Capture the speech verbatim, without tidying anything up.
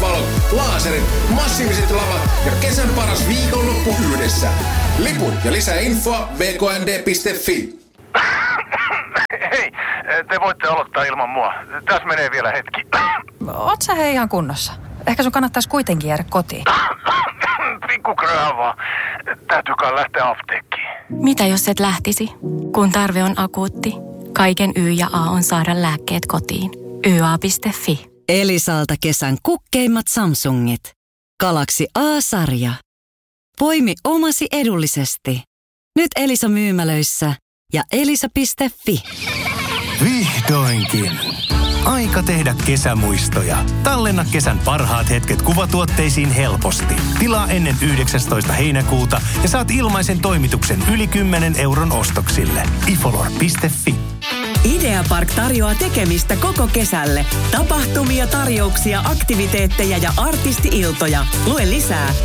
valot, laserit, massiiviset lavat ja kesän paras viikonloppu yhdessä. Liput ja lisää infoa v k n d piste f i. Hei, te voitte aloittaa ilman mua. Tässä menee vielä hetki. Oot sä hei ihan kunnossa? Ehkä sun kannattaisi kuitenkin jäädä kotiin. Pikku kräävaa. Täytyykään lähteä apteekkiin. Mitä jos et lähtisi? Kun tarve on akuutti, kaiken Y ja A on saada lääkkeet kotiin. y a piste f i. Elisalta kesän kukkeimmat Samsungit. Galaxy A-sarja. Poimi omasi edullisesti. Nyt Elisa myymälöissä ja elisa piste f i. Vihdoinkin. Aika tehdä kesämuistoja. Tallenna kesän parhaat hetket kuvatuotteisiin helposti. Tilaa ennen yhdeksästoista heinäkuuta ja saat ilmaisen toimituksen yli kymmenen euron ostoksille. ifolor piste f i. Ideapark tarjoaa tekemistä koko kesälle. Tapahtumia, tarjouksia, aktiviteetteja ja artisti-iltoja. Lue lisää